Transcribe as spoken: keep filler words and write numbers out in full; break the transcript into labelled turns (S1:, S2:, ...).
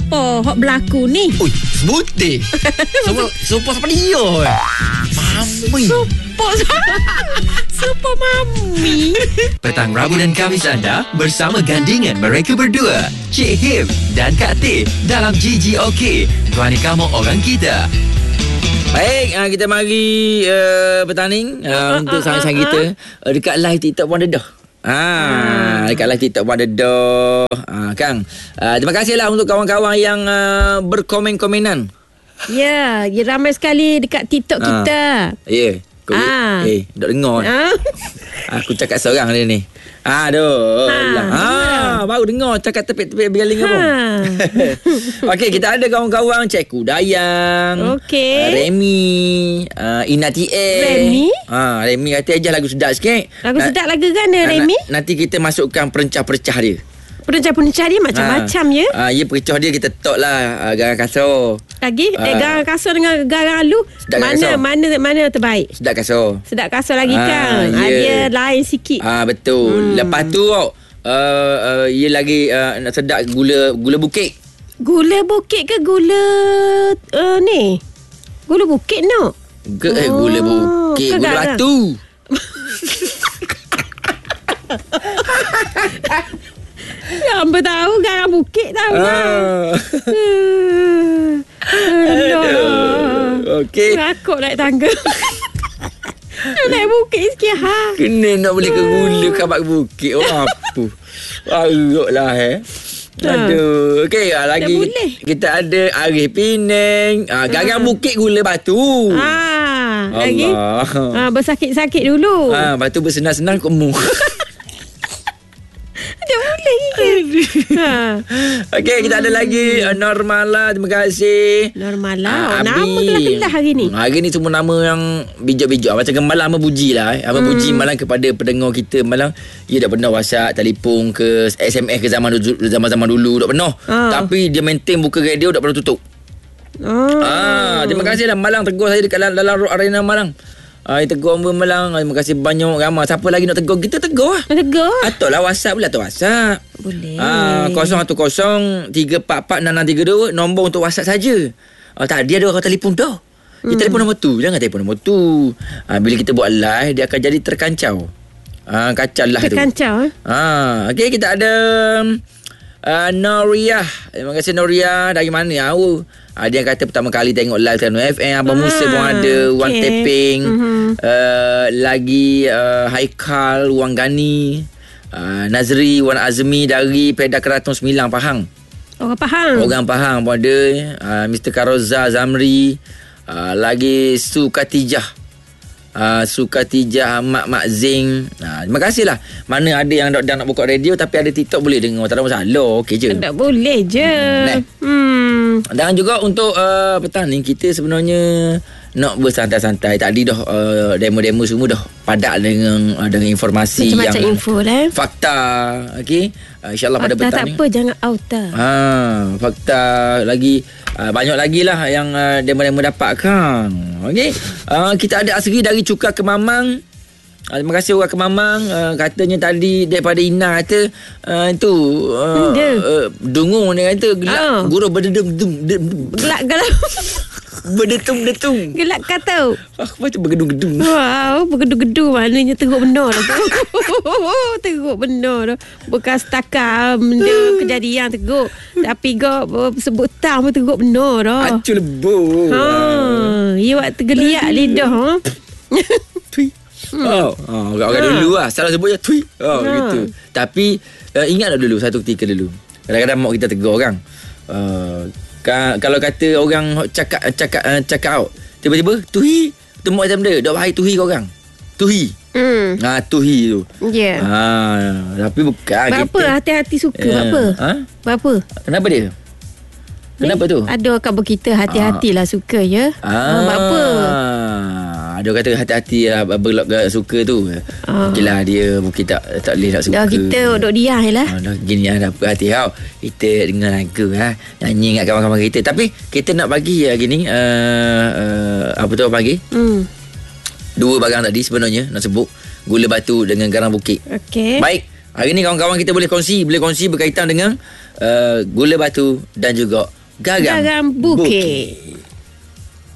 S1: Apa hak berlaku ni?
S2: Ui, sebutir. Semua Super seperti dia. Mami.
S1: Super Super Mami.
S2: Petang Rabu dan Khamis anda bersama gandingan mereka berdua, Cik Him dan Kak Teh dalam G G OK. Tuan kamu orang kita. Baik, uh, kita mari uh, bertanding uh, uh, untuk sang-sang uh, uh, kita uh, dekat live TikTok pun ada dah. Ah, dekat live TikTok pun ada dah. Ah, Kang. Uh, terima kasihlah untuk kawan-kawan yang uh, berkomen-komenan.
S1: Ya, yeah, ramai sekali dekat TikTok
S2: ah.
S1: kita.
S2: Ya. Yeah.
S1: Ah.
S2: Eh, dok dengar.
S1: Ah.
S2: Aku cakap seorang dia ni. Aduh. Ha. Ah, baru dengar cakap tepik-tepik bergaling apa. Ha. Okey, kita ada kawan-kawan Cikgu Dayang.
S1: Okey.
S2: Uh, Remy, uh, Ina T A.
S1: Remy?
S2: Ha, Remy kata aja lagu sedap sikit.
S1: Lagu
S2: Na-
S1: sedap lagu kan uh, Remy?
S2: Na- nanti kita masukkan perencah-perencah dia.
S1: Perencah-perencah dia macam-macam
S2: ha.
S1: ya.
S2: Ah, ya perencah dia kita tok lah uh, garang kasar.
S1: Lagi
S2: Ah.
S1: eh, garang kasar dengan garang alu.
S2: Sedap
S1: Mana
S2: kasar.
S1: mana mana terbaik?
S2: Sedap kasar.
S1: Sedap kasar lagi
S2: Ah,
S1: kan.
S2: yeah.
S1: Ah, dia lain sikit.
S2: Ah betul. Hmm. Lepas tu uh, uh, ia lagi uh, nak sedap gula gula bukit.
S1: Gula bukit ke gula uh, ni? Gula bukit no.
S2: Ke eh, gula bukit,
S1: ke
S2: gula
S1: garang?
S2: batu.
S1: Hamba tahu garang bukit tahu kan.
S2: Ah. Okey.
S1: Rakuk naik tangga. Naik bukit sikit ha.
S2: Kena nak beli ke gula kabat bukit. Oh apa? Aruk lah eh. Aduh. Okey, ah, lagi kita ada Arif Penang. Ah, garang bukit gula batu.
S1: Ah,
S2: Allah.
S1: lagi. Ah, bersakit-sakit dulu.
S2: Ah, batu bersenang-senang kemu.
S1: Dia boleh ke? Ha.
S2: Okey, kita ada lagi uh, Normala, terima kasih.
S1: Normala.
S2: Ah,
S1: Oh, nama
S2: Abi.
S1: kelas-kelas hari ni.
S2: Hmm, hari ni semua nama yang bijak-bijak. Macam Gemalang Abang puji lah. Eh. Abang hmm. puji Malang kepada pendengar kita Malang. Ia dah pernah WhatsApp, telefon ke S M S ke zaman zaman-zaman dulu dah pernah.
S1: Ah.
S2: Tapi dia maintain buka radio dah pernah tutup.
S1: Oh.
S2: Ah, terima kasih lah Malang tegur saya dekat dalam, dalam arena Malang. Ah, tegur Amba Malang. Terima kasih banyak ramai. Siapa lagi nak tegur kita tegur lah.
S1: Tegur.
S2: Ataulah WhatsApp pula tu WhatsApp.
S1: Boleh.
S2: Ah, kosong satu kosong tiga empat empat enam enam tiga dua nombor untuk WhatsApp saja. Ah, tadi ada orang telefon dah. Dia hmm. telefon nombor tu. Jangan telefon nombor tu. Ah, bila kita buat live dia akan jadi terkancau. Ah, kacau lah tu.
S1: Terkancau.
S2: Ah, okey kita ada uh, Noriah. Terima kasih Noriah. Dari mana ya? Oh. Ah, dia kata pertama kali tengok live Tanu F M. Abang ah, Musa pun ada. Wan okay. Teping. Mm-hmm. Uh, lagi uh, Haikal, Wan Gani, uh, Nazri, Wan Azmi dari Pedak Keraton Sembilang, Pahang.
S1: Orang Pahang.
S2: Orang Pahang pun ada. Uh, Mister Karoza Zamri. Uh, lagi Su Katijah. Uh, Sukatijah, Mak Mak Zing. uh, Terima kasih lah. Mana ada yang dah, dah nak buka radio tapi ada TikTok boleh dengar. Tak ada masalah. Okey je.
S1: Tak boleh je. Hmm. hmm.
S2: Dan juga untuk uh, petang ni kita sebenarnya nak bersantai-santai. Tadi dah uh, demo-demo semua dah padat dengan uh, dengan informasi
S1: macam-macam
S2: yang
S1: info lah.
S2: Fakta. Okey. Uh, InsyaAllah pada petang
S1: tak
S2: ni.
S1: Tak apa, jangan outa.
S2: Ha, fakta lagi uh, banyak lagi lah yang uh, demo-demo dapatkan. Okey. Uh, kita ada Asri dari Cukar Kemamang. Uh, terima kasih orang Kemamang. Uh, katanya tadi daripada Ina kata uh, itu uh, uh, dengung dia kata gelak oh. Guru berdedum dum
S1: gelak-gelak
S2: berdetung-detung.
S1: Gelak kata.
S2: Ah, macam bergedung-gedung.
S1: Wow, bergedung-gedung maknanya teruk benar lah tu. Teruk benar dah. Bukan setakat benda kejadian teruk. Tapi kau sebut tam pun teruk benar dah.
S2: Acu lebur.
S1: Ha, ia waktu geliat lidah ha.
S2: Tui. Oh, oh orang-orang ha. dulu lah salah sebutnya tui. Oh, ha. gitu. Tapi uh, ingat tak dulu satu ketika dulu. Kadang-kadang mak kita tegur orang. Uh, kalau kata orang cakap cakap uh, cakap out tiba-tiba tuhi temu macam dia dak bahai tuhi kau orang tuhi hmm. ha tuhi tu
S1: ya yeah.
S2: ha tapi bukan
S1: berapa
S2: kita,
S1: hati-hati suka yeah. Berapa
S2: ha
S1: berapa
S2: kenapa dia kenapa eh, tu
S1: ada orang berkita hati-hatilah suka ya
S2: ah.
S1: ha, berapa
S2: ada kata hati-hati lah berlok suka tu. Oh. Okeylah dia mungkin tak tak boleh nak suka.
S1: Dah kita duduk diam je lah.
S2: Oh, dah gini lah dapat hati kau. Kita dengar lagu ha, nyanyi dengan kawan-kawan kita. Tapi kita nak bagi ya gini uh, uh, apa tu bagi? Hmm. Dua barang tadi sebenarnya nak sebut gula batu dengan garang bukit.
S1: Okey.
S2: Baik. Hari ni kawan-kawan kita boleh kongsi, boleh kongsi berkaitan dengan uh, gula batu dan juga
S3: Garam,
S1: Garam bukit.